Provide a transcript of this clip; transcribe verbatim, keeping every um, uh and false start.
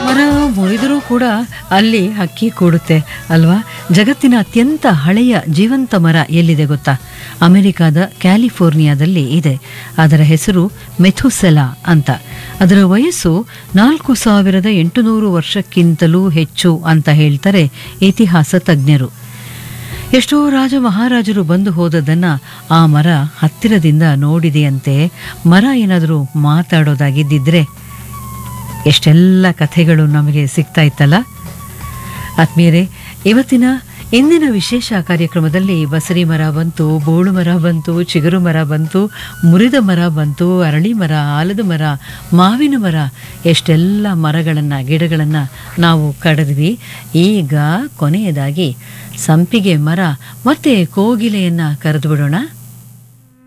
ಮರ ಮುರಿದರೂ ಕೂಡ ಅಲ್ಲಿ ಹಕ್ಕಿ ಕೂಡುತ್ತೆ ಅಲ್ವಾ? ಜಗತ್ತಿನ ಅತ್ಯಂತ ಹಳೆಯ ಜೀವಂತ ಮರ ಎಲ್ಲಿದೆ ಗೊತ್ತಾ? ಅಮೆರಿಕಾದ ಕ್ಯಾಲಿಫೋರ್ನಿಯಾದಲ್ಲಿ ಇದೆ. ಅದರ ಹೆಸರು ಮೆಥುಸೆಲಾ ಅಂತ. ಅದರ ವಯಸ್ಸು ನಾಲ್ಕು ಸಾವಿರದ ಎಂಟುನೂರು ವರ್ಷಕ್ಕಿಂತಲೂ ಹೆಚ್ಚು ಅಂತ ಹೇಳ್ತಾರೆ ಇತಿಹಾಸ ತಜ್ಞರು. ಎಷ್ಟೋ ರಾಜ ಮಹಾರಾಜರು ಬಂದು ಹೋದದನ್ನ ಆ ಮರ ಹತ್ತಿರದಿಂದ ನೋಡಿದೆಯಂತೆ. ಮರ ಏನಾದರೂ ಮಾತಾಡೋದಾಗಿದ್ದಿದ್ರೆ ಎಷ್ಟೆಲ್ಲ ಕಥೆಗಳು ನಮಗೆ ಸಿಗ್ತಾ ಇತ್ತಲ್ಲ. ಆತ್ಮೀಯರೇ, ಇವತ್ತಿನ ಇಂದಿನ ವಿಶೇಷ ಕಾರ್ಯಕ್ರಮದಲ್ಲಿ ಬಸರಿ ಮರ ಬಂತು, ಬೋಳು ಮರ ಬಂತು, ಚಿಗುರು ಮರ ಬಂತು, ಮುರಿದ ಮರ ಬಂತು, ಅರಳಿ ಮರ, ಆಲದ ಮರ, ಮಾವಿನ ಮರ, ಎಷ್ಟೆಲ್ಲ ಮರಗಳನ್ನು ಗಿಡಗಳನ್ನು ನಾವು ಕಡಿದ್ವಿ. ಈಗ ಕೊನೆಯದಾಗಿ ಸಂಪಿಗೆ ಮರ ಮತ್ತೆ ಕೋಗಿಲೆಯನ್ನು ಕರೆದು ಬಿಡೋಣ.